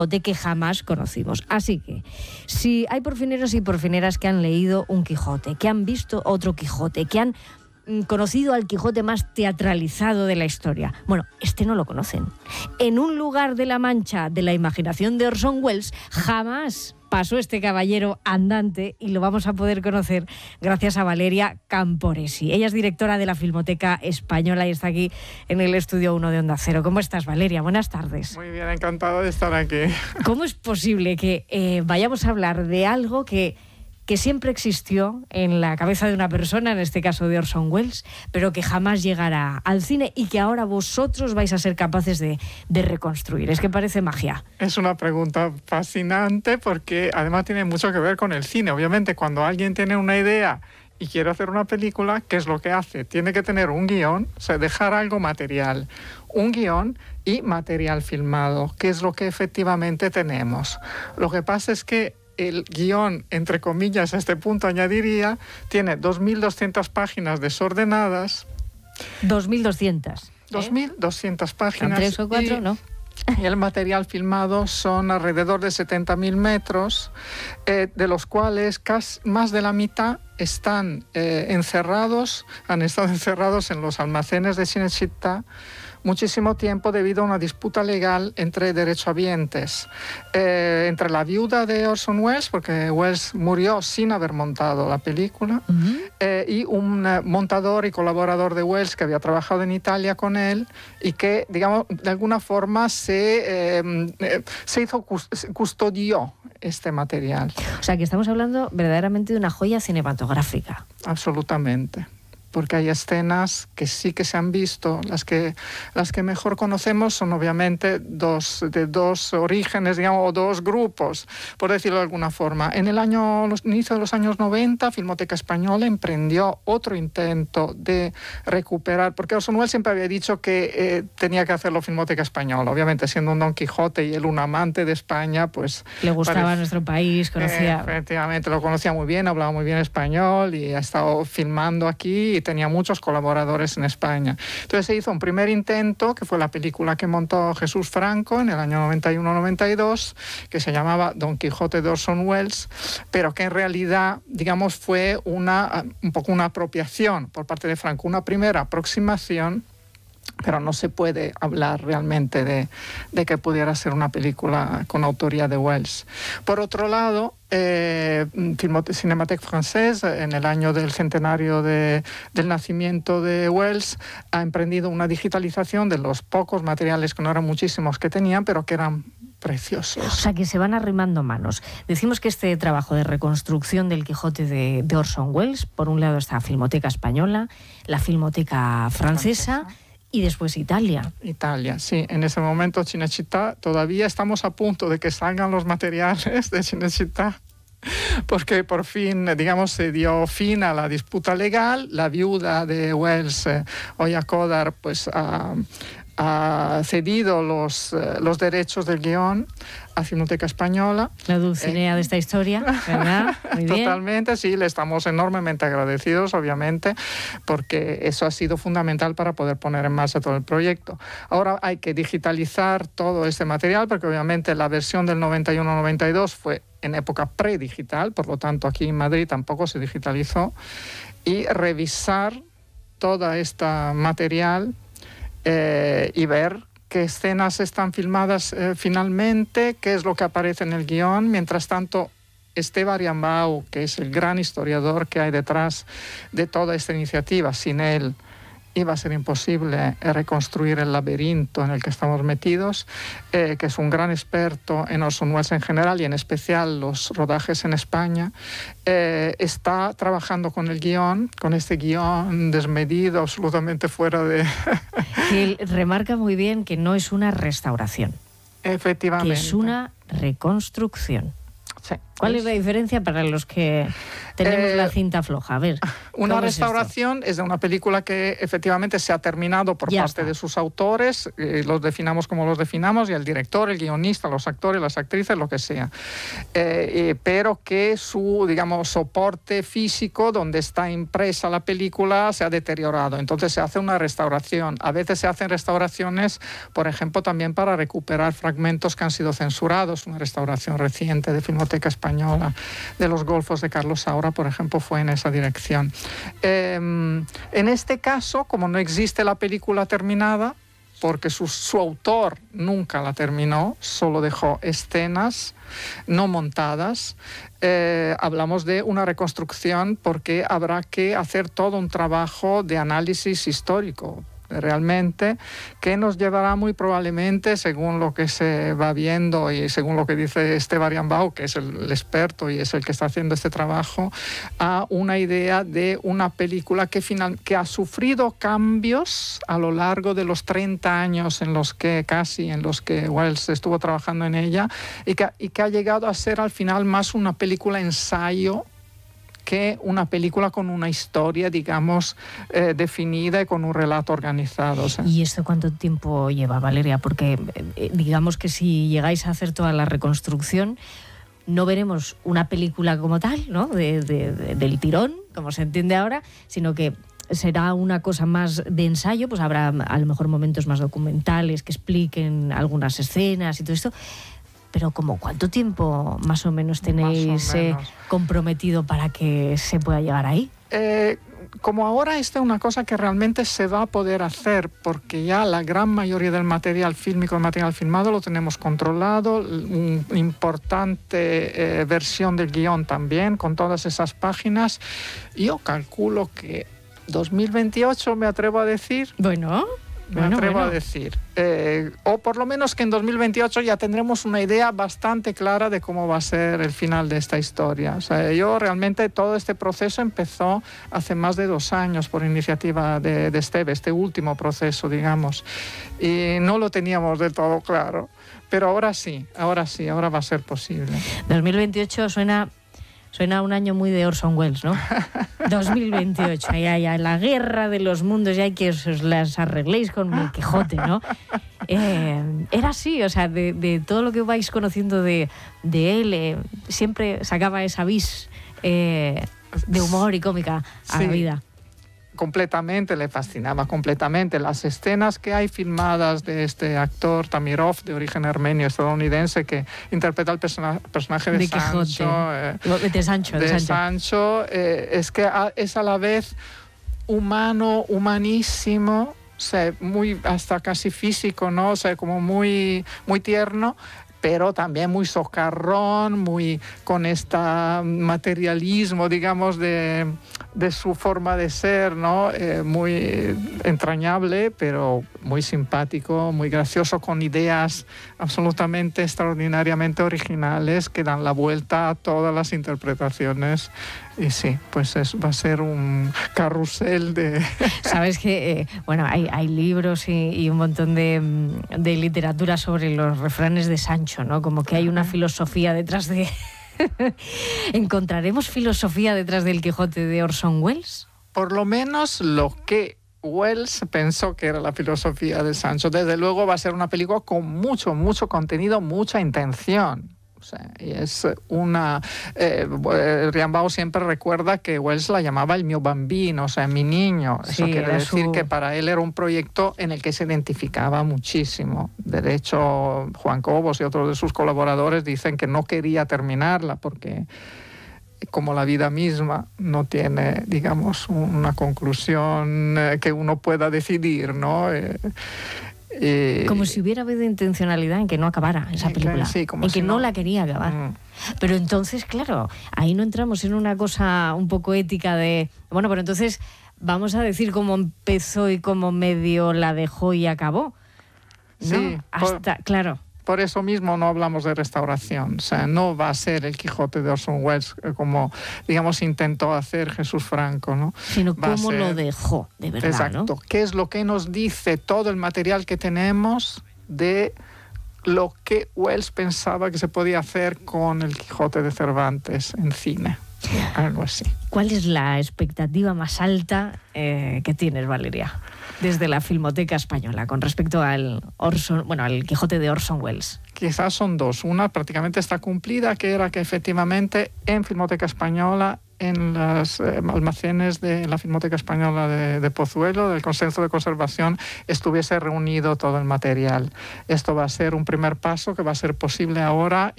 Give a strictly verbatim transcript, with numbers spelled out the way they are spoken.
Quijote que jamás conocimos. Así que, si hay porfineros y porfineras que han leído un Quijote, que han visto otro Quijote, que han mm, conocido al Quijote más teatralizado de la historia, bueno, este no lo conocen. En un lugar de la Mancha de la imaginación de Orson Welles, jamás pasó este caballero andante, y lo vamos a poder conocer gracias a Valeria Camporesi. Ella es directora de la Filmoteca Española y está aquí en el Estudio uno de Onda Cero. ¿Cómo estás, Valeria? Buenas tardes. Muy bien, encantado de estar aquí. ¿Cómo es posible que eh, vayamos a hablar de algo que, que siempre existió en la cabeza de una persona, en este caso de Orson Welles, pero que jamás llegará al cine y que ahora vosotros vais a ser capaces de, de reconstruir? Es que parece magia. Es una pregunta fascinante porque además tiene mucho que ver con el cine. Obviamente, cuando alguien tiene una idea y quiere hacer una película, ¿qué es lo que hace? Tiene que tener un guión, o sea, dejar algo material. Un guión y material filmado, que es lo que efectivamente tenemos. Lo que pasa es que el guión, entre comillas, a este punto añadiría, tiene dos mil doscientas páginas desordenadas. dos mil doscientas. ¿eh? dos mil doscientas páginas. ¿Tres o cuatro? Y, no. y el material filmado son alrededor de setenta mil metros, eh, de los cuales casi más de la mitad están eh, encerrados, han estado encerrados en los almacenes de Cinecittà muchísimo tiempo debido a una disputa legal entre derechohabientes, eh, entre la viuda de Orson Welles, porque Welles murió sin haber montado la película, uh-huh. eh, y un eh, montador y colaborador de Welles que había trabajado en Italia con él y que, digamos, de alguna forma se, eh, eh, se hizo, custodió este material. O sea, que estamos hablando verdaderamente de una joya cinematográfica. Absolutamente. Porque hay escenas que sí que se han visto. Las que, las que mejor conocemos son obviamente dos, de dos orígenes, digamos, o dos grupos, por decirlo de alguna forma. En el año, los inicio de los años noventa, Filmoteca Española emprendió otro intento de recuperar, porque Orson Welles siempre había dicho que eh, tenía que hacerlo Filmoteca Española. Obviamente, siendo un Don Quijote y él un amante de España, pues... Le gustaba parece, nuestro país, conocía... Eh, efectivamente, lo conocía muy bien, hablaba muy bien español y ha estado filmando aquí y tenía muchos colaboradores en España. Entonces se hizo un primer intento, que fue la película que montó Jesús Franco en el año noventa y uno noventa y dos, que se llamaba Don Quijote de Orson Welles, pero que en realidad, digamos, fue una, un poco una apropiación por parte de Franco, una primera aproximación, pero no se puede hablar realmente de, de que pudiera ser una película con autoría de Welles. Por otro lado, eh, Cinémathèque Française, en el año del centenario de, del nacimiento de Welles, ha emprendido una digitalización de los pocos materiales, que no eran muchísimos que tenían, pero que eran preciosos. O sea, que se van arrimando manos. Decimos que este trabajo de reconstrucción del Quijote de, de Orson Welles, por un lado está Filmoteca Española, la Filmoteca Francesa, Francesa. Y después Italia. Italia, sí. En ese momento Cinecittà, todavía estamos a punto de que salgan los materiales de Cinecittà, porque por fin, digamos, se dio fin a la disputa legal. La viuda de Welles, eh, Oya Kodar, pues ha, ha cedido los, eh, los derechos del guión a Filmoteca Española. La Dulcinea eh, de esta historia, ¿verdad? Muy bien. Totalmente, sí, le estamos enormemente agradecidos, obviamente, porque eso ha sido fundamental para poder poner en marcha todo el proyecto. Ahora hay que digitalizar todo este material, porque obviamente la versión del noventa y uno noventa y dos fue en época predigital, por lo tanto aquí en Madrid tampoco se digitalizó, y revisar todo este material eh, y ver qué escenas están filmadas eh, finalmente, qué es lo que aparece en el guión. Mientras tanto, Esteve Arambau, que es el gran historiador que hay detrás de toda esta iniciativa, sin él iba a ser imposible reconstruir el laberinto en el que estamos metidos, eh, que es un gran experto en Orson Welles en general y en especial los rodajes en España, eh, está trabajando con el guión, con este guión desmedido, absolutamente fuera de... Que él remarca muy bien que no es una restauración. Efectivamente. Que es una reconstrucción. Sí, ¿Cuál es la diferencia para los que tenemos eh, la cinta floja? A ver. Una restauración es, es de una película que efectivamente se ha terminado por ya parte está. de sus autores, eh, los definamos como los definamos, y el director, el guionista, los actores, las actrices, lo que sea. Eh, eh, pero que su, digamos, soporte físico, donde está impresa la película, se ha deteriorado. Entonces se hace una restauración. A veces se hacen restauraciones, por ejemplo, también para recuperar fragmentos que han sido censurados. Una restauración reciente de Filmoteca Española de los Golfos de Carlos Saura, por ejemplo, fue en esa dirección. Eh, en este caso, como no existe la película terminada, porque su, su autor nunca la terminó, solo dejó escenas no montadas, eh, hablamos de una reconstrucción porque habrá que hacer todo un trabajo de análisis histórico realmente, que nos llevará muy probablemente, según lo que se va viendo y según lo que dice Esteban Ariambau, que es el, el experto y es el que está haciendo este trabajo, a una idea de una película que, final, que ha sufrido cambios a lo largo de los treinta años en los que casi, en los que Welles estuvo trabajando en ella, y que, y que ha llegado a ser al final más una película ensayo que una película con una historia, digamos, eh, definida y con un relato organizado. O sea. ¿Y esto cuánto tiempo lleva, Valeria? Porque eh, digamos que si llegáis a hacer toda la reconstrucción, no veremos una película como tal, ¿no? De, de, de, del tirón, como se entiende ahora, sino que será una cosa más de ensayo, pues habrá a lo mejor momentos más documentales que expliquen algunas escenas y todo esto. Pero ¿como cuánto tiempo más o menos tenéis o menos. Eh, comprometido para que se pueda llegar ahí? Eh, como ahora esta es una cosa que realmente se va a poder hacer, porque ya la gran mayoría del material fílmico, el material filmado, lo tenemos controlado, una importante eh, versión del guión también, con todas esas páginas. Yo calculo que dos mil veintiocho, me atrevo a decir. Bueno... Me bueno, atrevo bueno. a decir. Eh, o por lo menos que en dos mil veintiocho ya tendremos una idea bastante clara de cómo va a ser el final de esta historia. O sea, yo realmente todo este proceso empezó hace más de dos años por iniciativa de, de Esteve, este último proceso, digamos. Y no lo teníamos del todo claro. Pero ahora sí, ahora sí, ahora va a ser posible. dos mil veintiocho suena... Suena un año muy de Orson Welles, ¿no? dos mil veintiocho, ya, ya, la guerra de los mundos, ya hay que os las arregléis con el Quijote, ¿no? Eh, era así, o sea, de, de todo lo que vais conociendo de, de él, eh, siempre sacaba esa vis eh, de humor y cómica a sí. la vida. Completamente, le fascinaba completamente. Las escenas que hay filmadas de este actor Tamirov, de origen armenio estadounidense, que interpreta el persona, personaje de, de Sancho, eh, de Sancho, de, de Sancho, Sancho eh, es que a, es a la vez humano, humanísimo, o sea, muy, hasta casi físico, ¿no? O sea, como muy, muy tierno, pero también muy socarrón, muy con este materialismo, digamos, de, de su forma de ser, ¿no? Eh, muy entrañable, pero muy simpático, muy gracioso, con ideas absolutamente extraordinariamente originales que dan la vuelta a todas las interpretaciones. Y sí, pues es, va a ser un carrusel de... Sabes que, eh, bueno, hay, hay libros y, y un montón de, de literatura sobre los refranes de Sancho, ¿no? Como que hay una filosofía detrás de... ¿Encontraremos filosofía detrás del Quijote de Orson Welles? Por lo menos lo que Welles pensó que era la filosofía de Sancho. Desde luego va a ser una película con mucho, mucho contenido, mucha intención. O sea, y es una... Eh, Ariambau siempre recuerda que Welles la llamaba el mio bambino, o sea, mi niño. Eso sí, quiere decir su... que para él era un proyecto en el que se identificaba muchísimo. De hecho, Juan Cobos y otros de sus colaboradores dicen que no quería terminarla porque, como la vida misma, no tiene, digamos, una conclusión que uno pueda decidir, ¿no? Eh, Eh, como si hubiera habido intencionalidad en que no acabara esa película, sí, como en si que no, no la quería acabar. Mm. Pero entonces, claro, ahí no entramos en una cosa un poco ética de, bueno, pero entonces vamos a decir cómo empezó y cómo medio la dejó y acabó, ¿no? Sí, hasta, por... claro. Por eso mismo no hablamos de restauración. O sea, no va a ser el Quijote de Orson Welles como, digamos, intentó hacer Jesús Franco, ¿no? Sino va cómo ser... lo dejó, de verdad, Exacto. ¿no? ¿Qué es lo que nos dice todo el material que tenemos de lo que Wells pensaba que se podía hacer con el Quijote de Cervantes en cine. Algo así. ¿Cuál es la expectativa más alta eh, que tienes, Valeria, desde la Filmoteca Española con respecto al Orson, bueno, al Quijote de Orson Welles? Quizás son dos. Una prácticamente está cumplida, que era que efectivamente en Filmoteca Española, en los eh, almacenes de la Filmoteca Española de, de Pozuelo, del Consejo de Conservación, estuviese reunido todo el material. Esto va a ser un primer paso que va a ser posible ahora